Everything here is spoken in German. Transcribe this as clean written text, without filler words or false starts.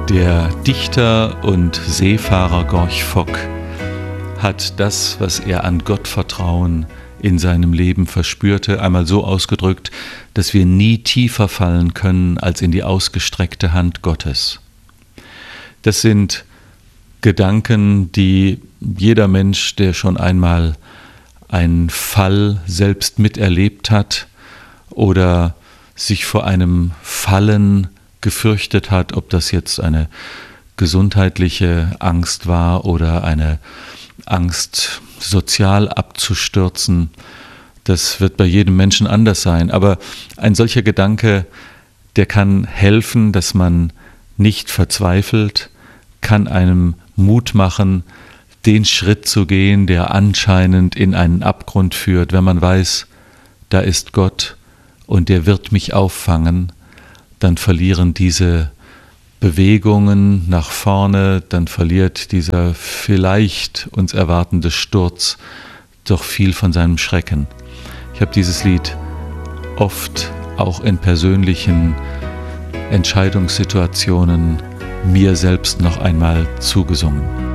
Der Dichter und Seefahrer Gorch Fock hat das, was er an Gottvertrauen in seinem Leben verspürte, einmal so ausgedrückt, dass wir nie tiefer fallen können als in die ausgestreckte Hand Gottes. Das sind Gedanken, die jeder Mensch, der schon einmal einen Fall selbst miterlebt hat oder sich vor einem Fallen gefürchtet hat, ob das jetzt eine gesundheitliche Angst war oder eine Angst, sozial abzustürzen. Das wird bei jedem Menschen anders sein. Aber ein solcher Gedanke, der kann helfen, dass man nicht verzweifelt, kann einem Mut machen, den Schritt zu gehen, der anscheinend in einen Abgrund führt, wenn man weiß, da ist Gott und der wird mich auffangen. Dann verlieren diese Bewegungen nach vorne, dann verliert dieser vielleicht uns erwartende Sturz doch viel von seinem Schrecken. Ich habe dieses Lied oft auch in persönlichen Entscheidungssituationen mir selbst noch einmal zugesungen.